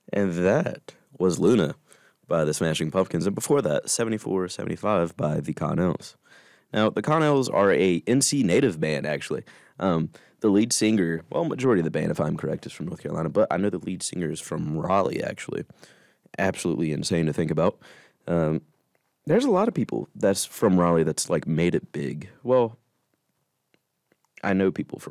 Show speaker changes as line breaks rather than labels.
And that was Luna by the Smashing Pumpkins. And before that, 7475 by the Connells. Now, the Connells are a NC native band, actually. The lead singer, well, majority of the band, if I'm correct, is from North Carolina, but I know the lead singer is from Raleigh, actually. Absolutely insane to think about. There's a lot of people that's from Raleigh that's, like, made it big. Well, I know people from